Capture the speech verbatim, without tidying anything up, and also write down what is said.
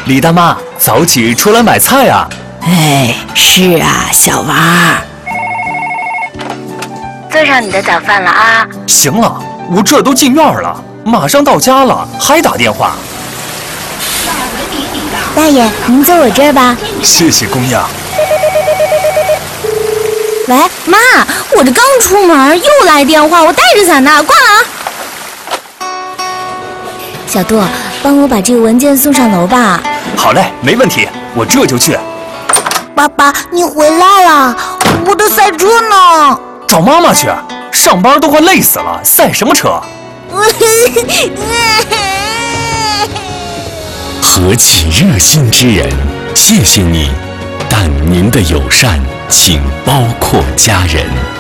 李大妈，早起出来买菜啊？ 哎，是啊，小王儿。 做上你的早饭了啊！ 行了，我这都进院了，马上到家了，还打电话。 大爷，您坐我这儿吧。 谢谢姑娘。 喂，妈，我这刚出门又来电话，我带着伞呢，挂了啊。小杜，帮我把这个文件送上楼吧。 好嘞，没问题，我这就去。 爸爸，你回来了，我的赛车呢？ 找妈妈去，上班都快累死了，赛什么车？ 何其热心之人，谢谢你，但您的友善请包括家人。